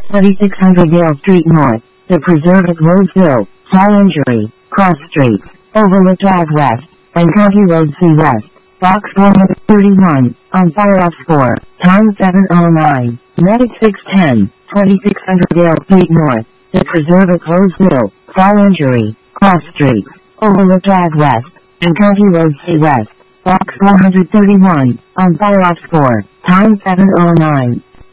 2600 Yale Street North, The Preserve at Roseville, Fall Injury, Cross Street, Overlook Drive West, and County Road C West. Box 431, on fire off score, time 7:09, medic 610, 2600 Yale Street North, The Preserve at Roseville, Fall Injury, Cross Street, Overlook Drive West, and County Road C West. Box 431, on fire off score, time 7:09.